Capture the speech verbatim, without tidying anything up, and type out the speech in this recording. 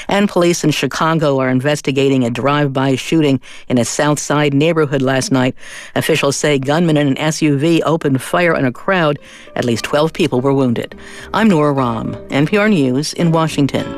And police in Chicago are investigating a drive-by shooting in a South Side neighborhood last night. Officials say gunmen in an S U V opened fire on a crowd. At least twelve people were wounded. I'm Nora Rahm, N P R News in Washington.